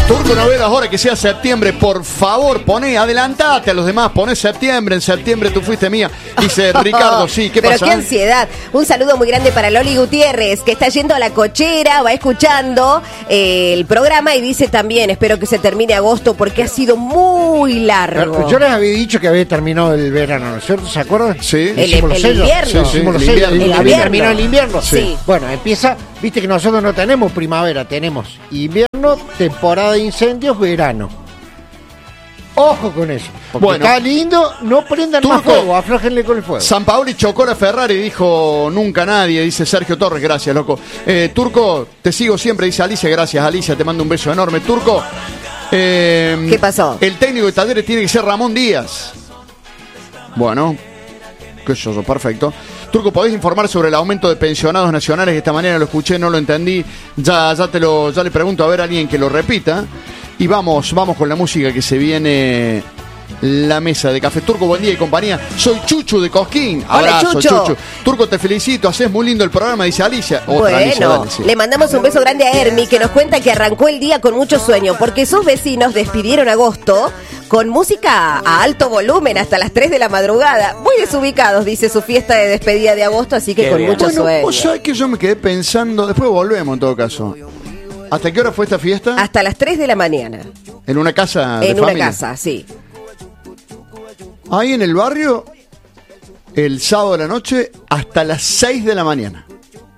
Turco, no veas ahora que sea septiembre, por favor, adelantate a los demás, poné septiembre, en septiembre tú fuiste mía. Dice Ricardo, sí, ¿qué pasa? Pero qué ansiedad. Un saludo muy grande para Loli Gutiérrez, que está yendo a la cochera, va escuchando el programa y dice también, espero que se termine agosto porque ha sido muy largo. Yo les había dicho que había terminado el verano, ¿no es cierto? ¿Se acuerdan? Sí. El invierno. Había terminado el invierno. Sí. Bueno, empieza, viste que nosotros no tenemos primavera, tenemos invierno, temporada de incendios, verano. Ojo con eso. Porque bueno, está lindo, no prendan Turco, más fuego, aflójenle con el fuego. San Paoli chocó la Ferrari, dijo nunca nadie, dice Sergio Torres, gracias, loco. Turco, te sigo siempre, dice Alicia, gracias Alicia, te mando un beso enorme. Turco, ¿qué pasó? El técnico de Talleres tiene que ser Ramón Díaz. Bueno, qué sé yo, perfecto. Turco, ¿podés informar sobre el aumento de pensionados nacionales? De esta manera lo escuché, no lo entendí. Ya le pregunto a ver a alguien que lo repita. Y vamos con la música que se viene. La mesa de café. Turco, buen día y compañía. Soy Chuchu de Cosquín. Hola, Abrazo, Chucho. Turco, te felicito, haces muy lindo el programa, dice Alicia. Otra Alicia, dale, sí. Le mandamos un beso grande a Hermi, que nos cuenta que arrancó el día con mucho sueño, porque sus vecinos despidieron agosto con música a alto volumen hasta las 3 de la madrugada. Muy desubicados, dice su fiesta de despedida de agosto, así que Qué con bien. mucho sueño. Vos sabés que yo me quedé pensando, después volvemos en todo caso. ¿Hasta qué hora fue esta fiesta? Hasta las 3 de la mañana. ¿En una casa de En familia? una casa, sí. Ahí en el barrio, el sábado de la noche, hasta las 6 de la mañana.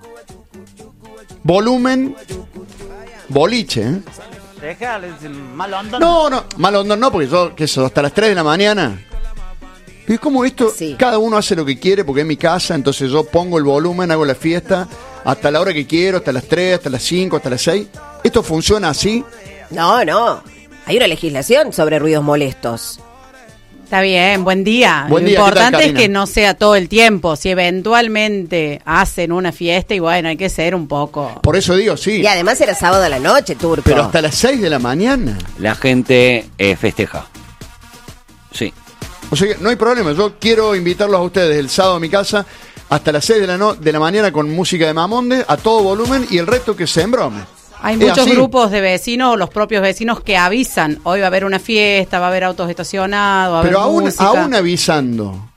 Volumen, boliche, ¿eh? Mal onda. No, mal onda no, porque yo, ¿qué eso? Hasta las 3 de la mañana. Y es como esto, Sí. Cada uno hace lo que quiere, porque es mi casa, entonces yo pongo el volumen, hago la fiesta, hasta la hora que quiero, hasta las 3, hasta las 5, hasta las 6. ¿Esto funciona así? No. Hay una legislación sobre ruidos molestos. Está bien, buen día. Buen Lo día, ¿qué tal, importante es Karina? que no sea todo el tiempo. Si eventualmente hacen una fiesta, y bueno, hay que ser un poco. Por eso digo, sí. Y además era sábado a la noche, Turco. Pero hasta las 6 de la mañana. La gente festeja. Sí. O sea que no hay problema, yo quiero invitarlos a ustedes el sábado a mi casa hasta las 6 de la mañana con música de Mamonde a todo volumen y el resto que se embrome. Hay Es muchos así. grupos de vecinos, los propios vecinos, que avisan. Hoy va a haber una fiesta, va a haber autos estacionados, va a Pero haber música. aún avisando.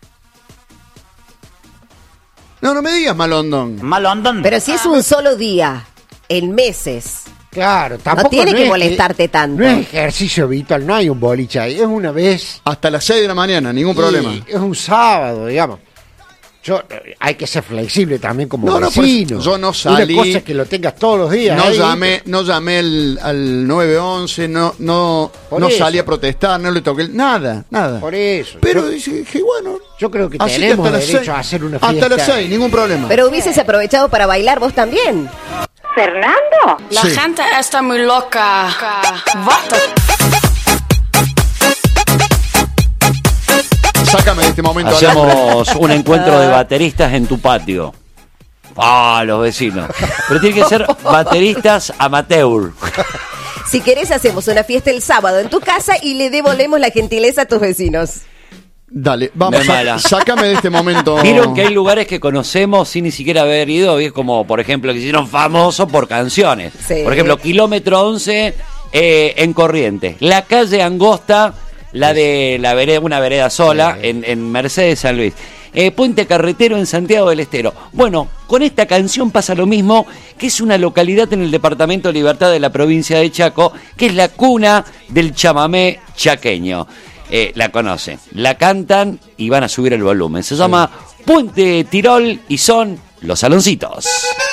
No me digas Malondón. Mal onda. Pero si es un solo día, en meses, Claro, tampoco tiene que es molestarte tanto. No es ejercicio habitual, no hay un boliche ahí, es una vez. Hasta las 6 de la mañana, ningún problema. Y es un sábado, digamos. Hay que ser flexible también como No, vecino. yo no salí. Una cosa es que lo tengas todos los días. No ahí. llamé al 911, no Por eso. salí a protestar, no le toqué nada. Por eso. Pero dije, bueno. Yo creo que así tenemos hasta las derecho 6, a hacer una fiesta. Hasta las 6, ningún problema. Pero hubieses aprovechado para bailar vos también. ¿Fernando? La Sí. gente está muy loca. Basta. Sácame de este momento. Hacemos un encuentro de bateristas en tu patio. Los vecinos. Pero tiene que ser bateristas amateur. Si querés, hacemos una fiesta el sábado en tu casa y le devolvemos la gentileza a tus vecinos. Dale, vamos, De mala. sácame de este momento. Vieron que hay lugares que conocemos sin ni siquiera haber ido, y es como, por ejemplo, que se hicieron famosos por canciones. Sí. Por ejemplo, Kilómetro 11 en Corrientes. La calle Angosta, la de la vereda, una vereda sola, en Mercedes San Luis. Puente Carretero en Santiago del Estero. Bueno, con esta canción pasa lo mismo, que es una localidad en el departamento de Libertad de la provincia de Chaco, que es la cuna del chamamé chaqueño. La conocen, la cantan y van a subir el volumen. Se llama Puente Tirol y son Los Saloncitos.